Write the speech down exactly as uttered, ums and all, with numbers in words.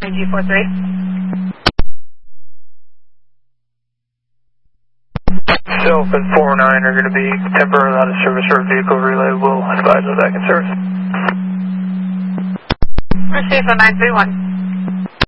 nine G four three. Self and four nine are going to be temporarily out of service for vehicle relay. We'll advise them back in service. Receive a nine three one.